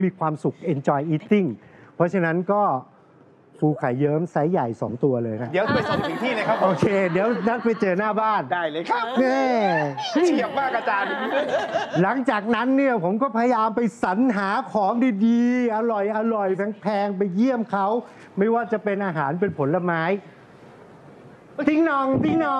มีความสุข enjoy eating เพราะฉะนั้นก็ปูไข่เยิ้มไซส์ใหญ่2ตัวเลยนะเดี๋ยวไปส่งถึงที่เลยครับโอเคเดี๋ยวนัดไปเจอหน้าบ้านได้เลยครับแน่เฉียบมากอาจารย์หลังจากนั้นเนี่ยผมก็พยายามไปสรรหาของดีๆอร่อยแพงๆไปเยี่ยมเขาไม่ว่าจะเป็นอาหารเป็นผลไม้ติ๊งนอง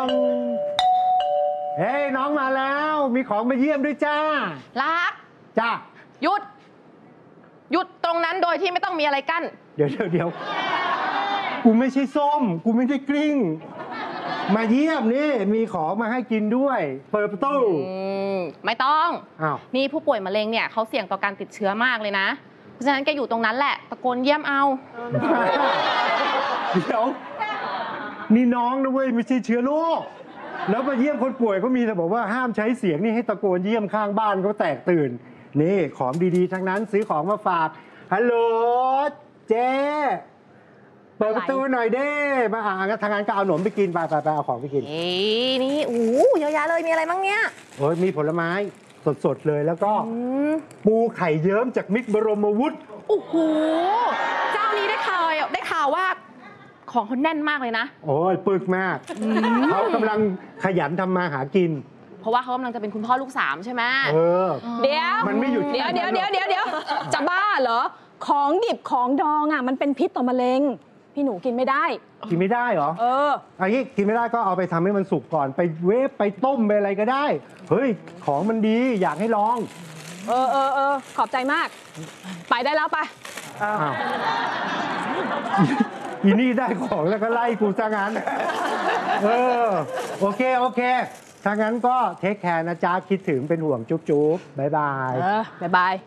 เฮ้ยน้องมาแล้วมีของมาเยี่ยมด้วยจ้ารักจ้าหยุดตรงนั้นโดยที่ไม่ต้องมีอะไรกั้นเดี๋ยวกูไม่ใช่ส้มกูไม่ใช่กลิ้งมาเยี่ยมนี่มีของมาให้กินด้วยเปิดประตูไม่ต้องอ้าวนี่ผู้ป่วยมะเร็งเนี่ยเขาเสี่ยงต่อการติดเชื้อมากเลยนะเพราะฉะนั้นแกอยู่ตรงนั้นแหละตะโกนเยี่ยมเอาเดี๋ยวนี่น้องนะเว้ยไม่ใช่เชื้อโรคแล้วมาเยี่ยมคนป่วยก็มีแต่บอกว่าห้ามใช้เสียงนี่ให้ตะโกนเยี่ยมข้างบ้านเขาแตกตื่นนี่ของดีๆทั้งนั้นซื้อของมาฝากฮัลโหลเจ๊เปิดประตูหน่อยเด้มาทางงานก็เอาขนมไปกินไปเอาของไปกินนี่เยอะแยะเลยมีอะไรบ้างเนี่ยโอ้ยมีผลไม้สดๆเลยแล้วก็ปูไข่เยิ้มจากมิกบรมวุฒิโอ้โหเจ้านี้ได้ข่าวว่าของเขาแน่นมากเลยนะโอ้ยปึกมากเขากำลังขยันทำมาหากินเพราะว่าเขากำลังจะเป็นคุณพ่อลูก3ใช่ไหมเดี๋ยวมันไม่หยุดเดี๋ยวจะบ้าเหรอของดิบของดองอ่ะมันเป็นพิษต่อมะเร็งพี่หนูกินไม่ได้เหรออันนี้กินไม่ได้ก็เอาไปทำให้มันสุกก่อนไปเวฟไปต้มไปอะไรก็ได้เฮ้ยของมันดีอยากให้ลองขอบใจมากไปได้แล้วไปอีนี่ได้ของแล้วก็ไล่กูซะงั้นโอเคถ้างั้นก็เทคแคร์นะจ๊ะคิดถึงเป็นห่วงจุ๊บบ๊ายบายบ๊ายบาย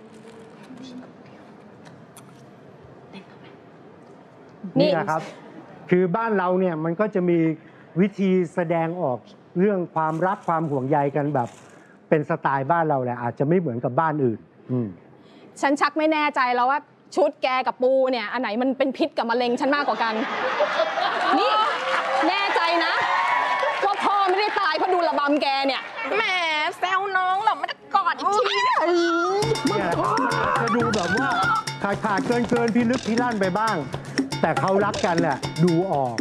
นี่นะครับคือบ้านเราเนี่ยมันก็จะมีวิธีแสดงออกเรื่องความรักความห่วงใยกันแบบเป็นสไตล์บ้านเราแหละอาจจะไม่เหมือนกับบ้านอื่นฉันชักไม่แน่ใจแล้วว่าชุดแกกับปูเนี่ยอันไหนมันเป็นพิษกับมะเร็งฉันมากกว่ากันนี่แน่ใจนะว่าพ่อไม่ได้ตายเพราะดูระบำแกเนี่ยแหมแซวน้องหรอไม่ได้กอดอีกทีเนี่ยจะดูแบบว่าขาดเกินพี่ลึกพี่ลั่นไปบ้างแต่เขารักกันแหละดูออก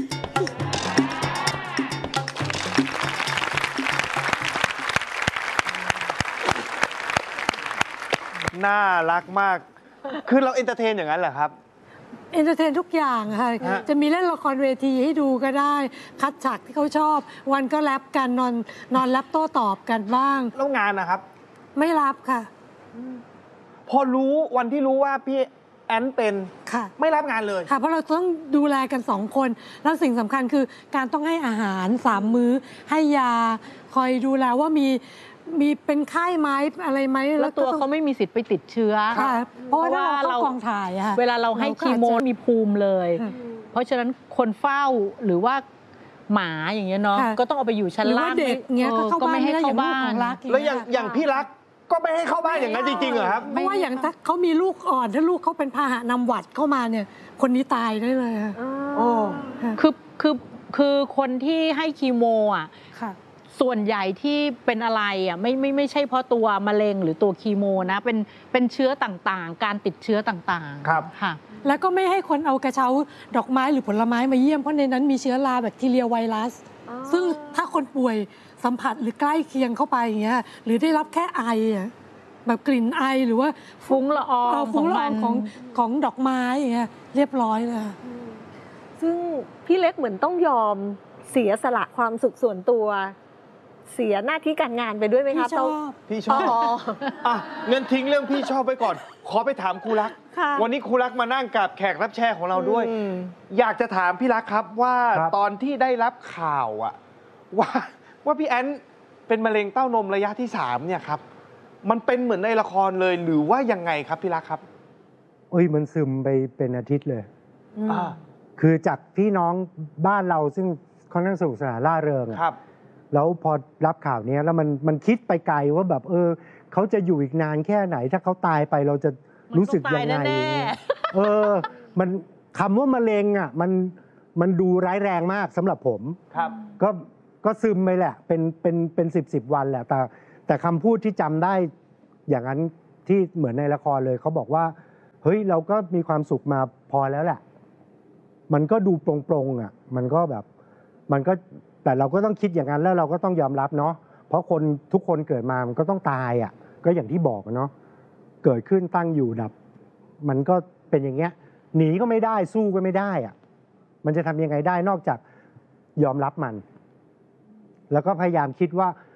น่ารักมากคือเราเอนเตอร์เทนอย่างนั้นเหรอครับเอนเตอร์เทนทุกอย่างค่ะจะมีเล่นละครเวทีให้ดูก็ได้คัดฉากที่เขาชอบวันก็แรปกันนอนแรปโต้ตอบกันบ้างแล้วงานนะครับไม่รับค่ะพอรู้วันที่รู้ว่าพี่แอนเป็นไม่รับงานเลยค่ะเพราะเราต้องดูแลกัน2คนแล้วสิ่งสำคัญคือการต้องให้อาหาร3 มื้อให้ยาคอยดูแลว่ามีเป็นไข้ไหมอะไรไหมแล้วตัวเขาไม่มีสิทธิ์ไปติดเชื้อค่ะเพราะว่าเรากองถ่ายเวลาเราให้คีโมมีภูมิเลยเพราะฉะนั้นคนเฝ้าหรือว่าหมาอย่างเงี้ยเนาะก็ต้องเอาไปอยู่ชั้นล่างเด็กเงี้ยก็ไม่ให้เข้าบ้านแล้วอย่างพี่รักก็ไม่ให้เข้าบ้านอย่างนั้นจริงๆเหรอครับเพราะว่าอย่างถ้าเขามีลูกอ่อนถ้าลูกเขาเป็นพาหะนำหวัดเข้ามาเนี่ยคนนี้ตายได้เลยคือคนที่ให้คีโมอ่ะส่วนใหญ่ที่เป็นอะไรอ่ะไม่ใช่เพราะตัวมะเร็งหรือตัวคีโมนะเป็นเชื้อต่างๆการติดเชื้อต่างๆครับค่ะแล้วก็ไม่ให้คนเอากระเช้าดอกไม้หรือผลไม้มาเยี่ยมเพราะในนั้นมีเชื้อราแบคทีเรียไวรัสซึ่งถ้าคนป่วยสัมผัสหรือใกล้เคียงเข้าไปอย่างเงี้ยหรือได้รับแค่ไอแบบกลิ่นไอหรือว่าฟุ้งละอองของดอกไม้อย่างเงี้ยเรียบร้อยเลยซึ่งพี่เล็กเหมือนต้องยอมเสียสละความสุขส่วนตัวเสียหน้าที่การงานไปด้วยไหมครับพี่ชอบเงินทิ้งเรื่องพี่ชอบไปก่อนขอไปถามครูรักวันนี้ครูรักมานั่งกับแขกรับแขกของเราด้วยอยากจะถามพี่รักครับว่าตอนที่ได้รับข่าวว่าพี่แอนเป็นมะเร็งเต้านมระยะที่3เนี่ยครับมันเป็นเหมือนในละครเลยหรือว่ายังไงครับพี่รักครับมันซึมไปเป็นอาทิตย์เลยคือจากพี่น้องบ้านเราซึ่งค่อนข้างสนุกสนานร่าเริงแล้วพอรับข่าวนี้แล้วมันคิดไปไกลว่าแบบเขาจะอยู่อีกนานแค่ไหนถ้าเขาตายไปเราจะรู้สึกยังไงมันคำว่ามะเร็งอ่ะมันดูร้ายแรงมากสำหรับผมก็ซึมไปแหละเป็น10 วันแหละแต่คำพูดที่จำได้อย่างนั้นที่เหมือนในละครเลยเขาบอกว่าเฮ้ยเราก็มีความสุขมาพอแล้วแหละมันก็ดูโปร่งๆอ่ะมันก็แบบมันก็แต่เราก็ต้องคิดอย่างนั้นแล้วเราก็ต้องยอมรับเนาะเพราะคนทุกคนเกิดมามันก็ต้องตายอ่ะก็อย่างที่บอกเนาะเกิดขึ้นตั้งอยู่ดับมันก็เป็นอย่างเงี้ยหนีก็ไม่ได้สู้ก็ไม่ได้อ่ะมันจะทำยังไงได้นอกจากยอมรับมันแล้วก็พยายามคิดว่า